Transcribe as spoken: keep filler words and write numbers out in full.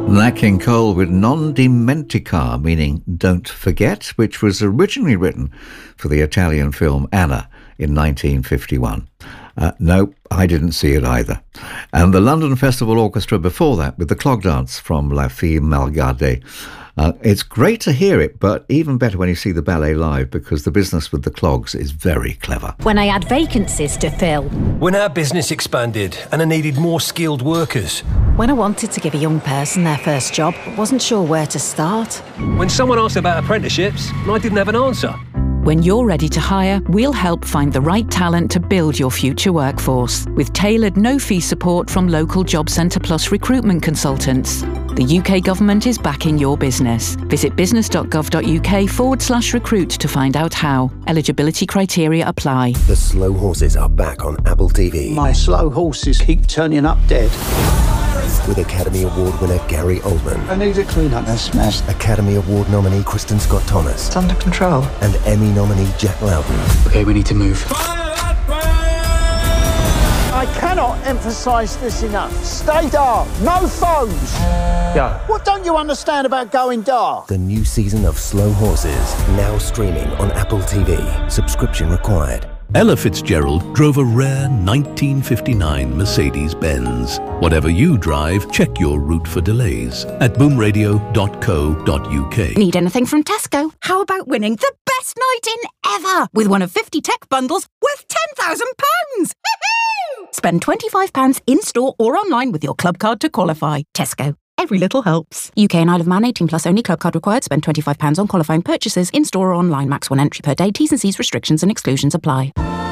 Nat King Cole with Non Dimenticar, meaning don't forget, which was originally written for the Italian film Anna in nineteen fifty-one. Uh, no, I didn't see it either. And the London Festival Orchestra before that with the Clog Dance from La Fille Malgarde. Uh, it's great to hear it, but even better when you see the ballet live, because the business with the clogs is very clever. When I had vacancies to fill. When our business expanded and I needed more skilled workers. When I wanted to give a young person their first job, but wasn't sure where to start. When someone asked about apprenticeships and I didn't have an answer. When you're ready to hire, we'll help find the right talent to build your future workforce with tailored no-fee support from local Job Centre Plus recruitment consultants. The U K government is backing your business. Visit business.gov.uk forward slash recruit to find out how. Eligibility criteria apply. The Slow Horses are back on Apple T V. My slow horses keep turning up dead. With Academy Award winner Gary Oldman. I need to clean up this mess. Academy Award nominee Kristen Scott Thomas. It's under control. And Emmy nominee Jack Loudon. Okay, we need to move. I cannot emphasise this enough. Stay dark. No phones. Yeah. What don't you understand about going dark? The new season of Slow Horses, now streaming on Apple T V. Subscription required. Ella Fitzgerald drove a rare nineteen fifty-nine Mercedes-Benz. Whatever you drive, check your route for delays at boom radio dot co dot uk. Need anything from Tesco? How about winning the best night in ever with one of fifty tech bundles worth ten thousand pounds? Spend twenty-five pounds in-store or online with your club card to qualify. Tesco. Every little helps. U K and Isle of Man, eighteen plus only. Club card required. Spend twenty-five pounds on qualifying purchases in-store or online. Max one entry per day. T's and C's, restrictions and exclusions apply.